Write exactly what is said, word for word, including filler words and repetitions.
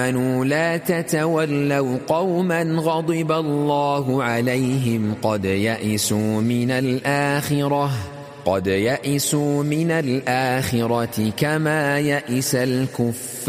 لا تتولوا قوما غضب الله عليهم قد يئسوا من الآخرة قد يئسوا من الآخرة كما يئس الكفار.